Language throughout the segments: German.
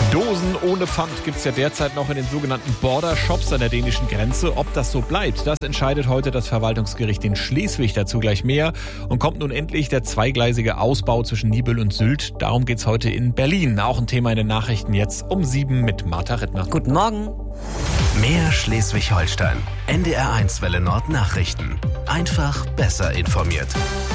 Dosen ohne Pfand gibt es ja derzeit noch in den sogenannten Border Shops an der dänischen Grenze. Ob das so bleibt, das entscheidet heute das Verwaltungsgericht in Schleswig. Dazu gleich mehr. Und kommt nun endlich der zweigleisige Ausbau zwischen Nibel und Sylt. Darum geht's heute in Berlin. Auch ein Thema in den Nachrichten jetzt um 7 mit Martha Rittner. Guten Morgen. Mehr Schleswig-Holstein. NDR1 Welle Nord Nachrichten. Einfach besser informiert.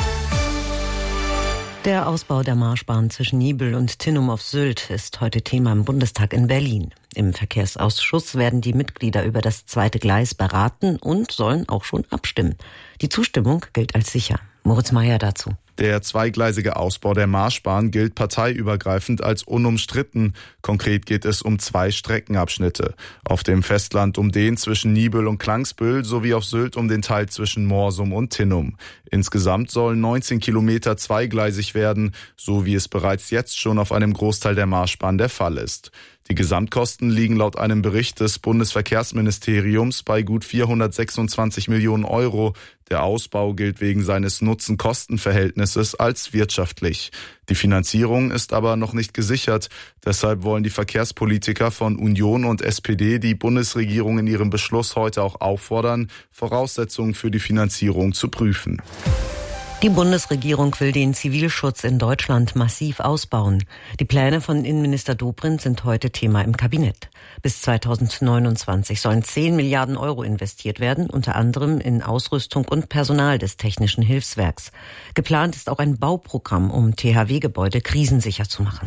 Der Ausbau der Marschbahn zwischen Nibel und Tinnum auf Sylt ist heute Thema im Bundestag in Berlin. Im Verkehrsausschuss werden die Mitglieder über das zweite Gleis beraten und sollen auch schon abstimmen. Die Zustimmung gilt als sicher. Moritz Meyer dazu. Der zweigleisige Ausbau der Marschbahn gilt parteiübergreifend als unumstritten. Konkret geht es um 2 Streckenabschnitte. Auf dem Festland um den zwischen Nibel und Klangsbüll sowie auf Sylt um den Teil zwischen Morsum und Tinnum. Insgesamt sollen 19 Kilometer zweigleisig werden, so wie es bereits jetzt schon auf einem Großteil der Marschbahn der Fall ist. Die Gesamtkosten liegen laut einem Bericht des Bundesverkehrsministeriums bei gut 426 Millionen Euro. Der Ausbau gilt wegen seines Nutzen-Kosten-Verhältnisses als wirtschaftlich. Die Finanzierung ist aber noch nicht gesichert. Deshalb wollen die Verkehrspolitiker von Union und SPD die Bundesregierung in ihrem Beschluss heute auch auffordern, Voraussetzungen für die Finanzierung zu prüfen. Die Bundesregierung will den Zivilschutz in Deutschland massiv ausbauen. Die Pläne von Innenminister Dobrindt sind heute Thema im Kabinett. Bis 2029 sollen 10 Milliarden Euro investiert werden, unter anderem in Ausrüstung und Personal des Technischen Hilfswerks. Geplant ist auch ein Bauprogramm, um THW-Gebäude krisensicher zu machen.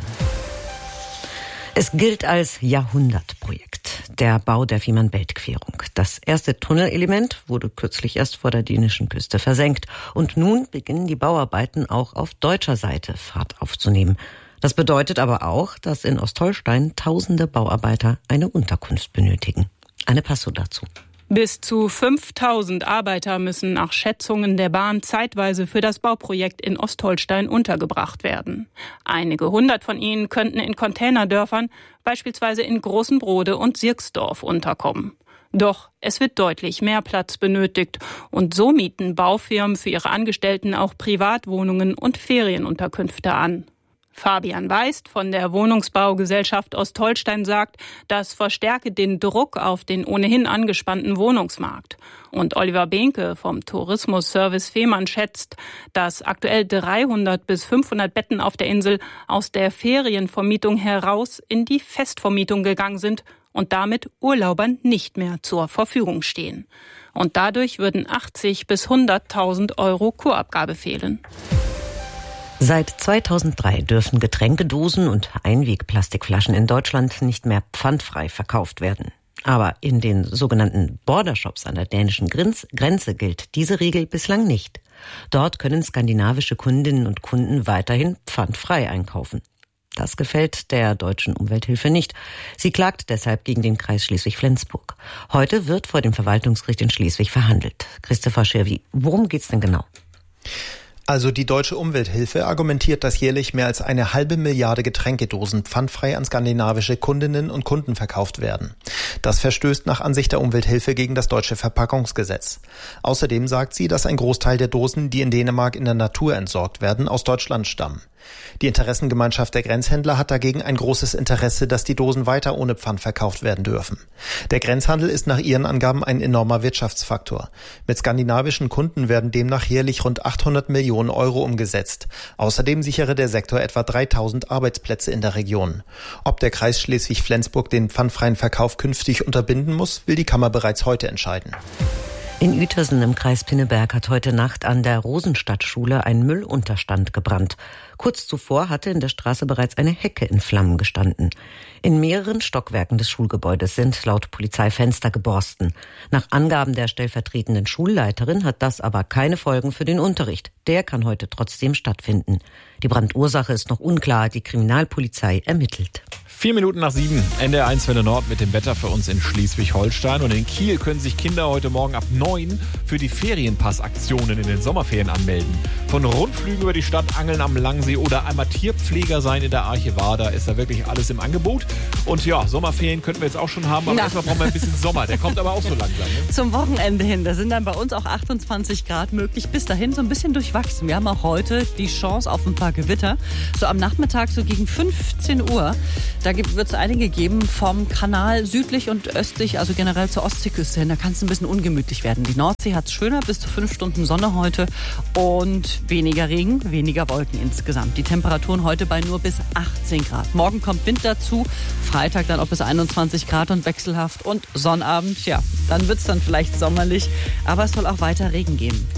Es gilt als Jahrhundertprojekt, der Bau der Fehmarn-Belt-Querung. Das erste Tunnelelement wurde kürzlich erst vor der dänischen Küste versenkt. Und nun beginnen die Bauarbeiten auch auf deutscher Seite Fahrt aufzunehmen. Das bedeutet aber auch, dass in Ostholstein tausende Bauarbeiter eine Unterkunft benötigen. Anne Passo dazu. Bis zu 5.000 Arbeiter müssen nach Schätzungen der Bahn zeitweise für das Bauprojekt in Ostholstein untergebracht werden. Einige hundert von ihnen könnten in Containerdörfern, beispielsweise in Großenbrode und Sirksdorf, unterkommen. Doch es wird deutlich mehr Platz benötigt und so mieten Baufirmen für ihre Angestellten auch Privatwohnungen und Ferienunterkünfte an. Fabian Weist von der Wohnungsbaugesellschaft Ostholstein sagt, das verstärke den Druck auf den ohnehin angespannten Wohnungsmarkt. Und Oliver Behnke vom Tourismusservice Fehmarn schätzt, dass aktuell 300 bis 500 Betten auf der Insel aus der Ferienvermietung heraus in die Festvermietung gegangen sind und damit Urlaubern nicht mehr zur Verfügung stehen. Und dadurch würden 80 bis 100.000 Euro Kurabgabe fehlen. Seit 2003 dürfen Getränkedosen und Einwegplastikflaschen in Deutschland nicht mehr pfandfrei verkauft werden. Aber in den sogenannten Border Shops an der dänischen Grenze gilt diese Regel bislang nicht. Dort können skandinavische Kundinnen und Kunden weiterhin pfandfrei einkaufen. Das gefällt der deutschen Umwelthilfe nicht. Sie klagt deshalb gegen den Kreis Schleswig-Flensburg. Heute wird vor dem Verwaltungsgericht in Schleswig verhandelt. Christopher Schirwi, worum geht's denn genau? Also die deutsche Umwelthilfe argumentiert, dass jährlich mehr als 1,5 Milliarde Getränkedosen pfandfrei an skandinavische Kundinnen und Kunden verkauft werden. Das verstößt nach Ansicht der Umwelthilfe gegen das deutsche Verpackungsgesetz. Außerdem sagt sie, dass ein Großteil der Dosen, die in Dänemark in der Natur entsorgt werden, aus Deutschland stammen. Die Interessengemeinschaft der Grenzhändler hat dagegen ein großes Interesse, dass die Dosen weiter ohne Pfand verkauft werden dürfen. Der Grenzhandel ist nach ihren Angaben ein enormer Wirtschaftsfaktor. Mit skandinavischen Kunden werden demnach jährlich rund 800 Millionen Euro umgesetzt. Außerdem sichere der Sektor etwa 3.000 Arbeitsplätze in der Region. Ob der Kreis Schleswig-Flensburg den pfandfreien Verkauf künftig unterbinden muss, will die Kammer bereits heute entscheiden. In Uetersen im Kreis Pinneberg hat heute Nacht an der Rosenstadtschule ein Müllunterstand gebrannt. Kurz zuvor hatte in der Straße bereits eine Hecke in Flammen gestanden. In mehreren Stockwerken des Schulgebäudes sind laut Polizei Fenster geborsten. Nach Angaben der stellvertretenden Schulleiterin hat das aber keine Folgen für den Unterricht. Der kann heute trotzdem stattfinden. Die Brandursache ist noch unklar. Die Kriminalpolizei ermittelt. 4 Minuten nach 7, NDR1 Welle Nord mit dem Wetter für uns in Schleswig-Holstein. Und in Kiel können sich Kinder heute Morgen ab 9 für die Ferienpassaktionen in den Sommerferien anmelden. Von Rundflügen über die Stadt, Angeln am Langsee oder einmal Tierpfleger sein in der Archivada ist da wirklich alles im Angebot. Und ja, Sommerferien könnten wir jetzt auch schon haben, aber erstmal brauchen wir ein bisschen Sommer. Der kommt aber auch so langsam. Ne? Zum Wochenende hin, da sind dann bei uns auch 28 Grad möglich. Bis dahin so ein bisschen durchwachsen. Wir haben auch heute die Chance auf ein paar Gewitter. So am Nachmittag, so gegen 15 Uhr, Da wird es einige geben vom Kanal südlich und östlich, also generell zur Ostseeküste hin. Da kann es ein bisschen ungemütlich werden. Die Nordsee hat es schöner, bis zu 5 Stunden Sonne heute und weniger Regen, weniger Wolken insgesamt. Die Temperaturen heute bei nur bis 18 Grad. Morgen kommt Wind dazu, Freitag dann auch bis 21 Grad und wechselhaft. Und Sonnabend, ja, dann wird es dann vielleicht sommerlich, aber es soll auch weiter Regen geben.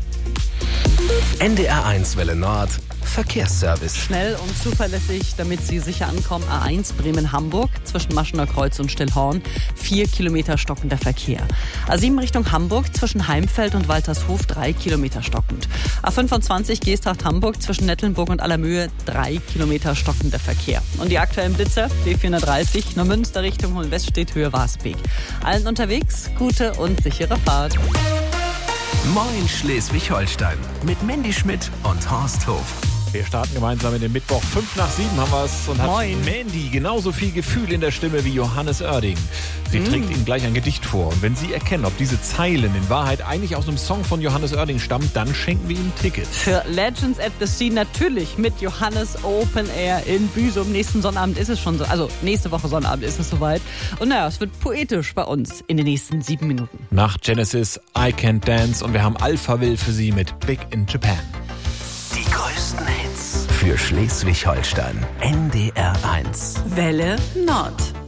NDR1 Welle Nord Verkehrsservice. Schnell und zuverlässig, damit Sie sicher ankommen. A1 Bremen-Hamburg zwischen Maschener Kreuz und Stillhorn. 4 Kilometer stockender Verkehr. A7 Richtung Hamburg zwischen Heimfeld und Waltershof 3 Kilometer stockend. A25 Geesthacht-Hamburg zwischen Nettelnburg und Allermöhe 3 Kilometer stockender Verkehr. Und die aktuellen Blitzer, B430, Neumünster Richtung Hohenweststedt, Höhe Wasbeek. Allen unterwegs, gute und sichere Fahrt. Moin Schleswig-Holstein mit Mandy Schmidt und Horst Hof. Wir starten gemeinsam in den Mittwoch. 5 nach 7 haben wir es und hat Mandy genauso viel Gefühl in der Stimme wie Johannes Oerding. Sie trägt Ihnen gleich ein Gedicht vor. Und wenn Sie erkennen, ob diese Zeilen in Wahrheit eigentlich aus einem Song von Johannes Oerding stammen, dann schenken wir Ihnen Tickets. Für Legends at the Sea natürlich mit Johannes Open Air in Büsum. Nächsten Sonnabend ist es schon so, also nächste Woche Sonnabend ist es soweit. Und naja, es wird poetisch bei uns in den nächsten 7 Minuten. Nach Genesis, I Can't Dance und wir haben Alphaville für Sie mit Big in Japan. Die größten Hits für Schleswig-Holstein. NDR1. Welle Nord.